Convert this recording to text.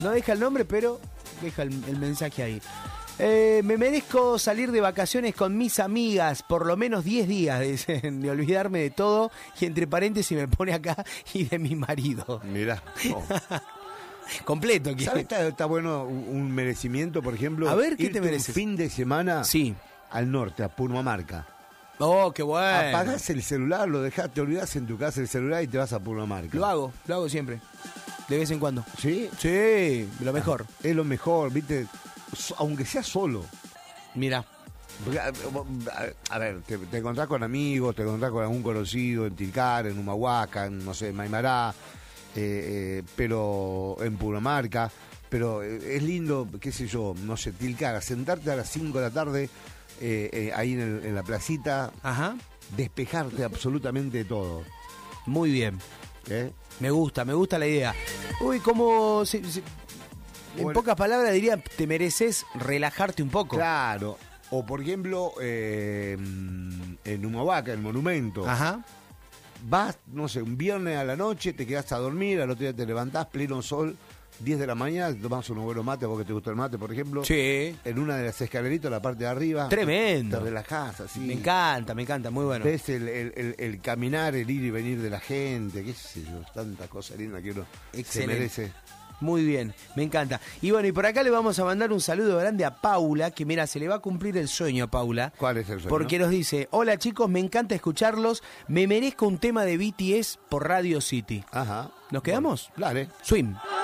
No deja el nombre, pero deja el mensaje ahí. Me merezco salir de vacaciones con mis amigas, por lo menos 10 días, dicen, de olvidarme de todo, y entre paréntesis me pone acá, y de mi marido. Mirá. Oh. Completo. ¿Sabes? Está bueno un merecimiento, por ejemplo. A ver, ¿qué irte te mereces? Un fin de semana Sí. al norte, a Purmamarca. Oh, qué bueno. Apagás el celular, lo dejás, te olvidás en tu casa el celular y te vas a Purmamarca. Lo hago siempre. De vez en cuando. ¿Sí? Sí, lo mejor. Es lo mejor, ¿viste? Aunque sea solo. Mira. Porque, a ver, te encontrás con amigos, te encontrás con algún conocido en Tilcara, en Humahuaca, en, no sé, en Maimará, pero en Purmamarca. Pero es lindo, qué sé yo, no sé, Tilcara, sentarte a las 5 de la tarde ahí en la placita, Ajá. despejarte absolutamente de todo. Muy bien. ¿Eh? Me gusta la idea. Uy, como... en Bueno. pocas palabras diría, te mereces relajarte un poco. Claro. O por ejemplo, en Humahuaca, el monumento. Ajá. Vas, no sé, un viernes a la noche, te quedás a dormir, al otro día te levantás, pleno sol, 10 de la mañana, te tomás unos buenos mates, vos que te gusta el mate, por ejemplo. Sí. En una de las escaleritas, la parte de arriba. Tremendo. Te relajás así. Me encanta, muy bueno. Ves el caminar, el ir y venir de la gente, qué sé yo, tantas cosas lindas que uno se Excelente. merece. Muy bien, me encanta. Y bueno, y por acá le vamos a mandar un saludo grande a Paula, que mira, se le va a cumplir el sueño a Paula. ¿Cuál es el sueño? Porque nos dice, hola chicos, me encanta escucharlos, me merezco un tema de BTS por Radio City. Ajá. ¿Nos quedamos? Bueno, dale. Swim.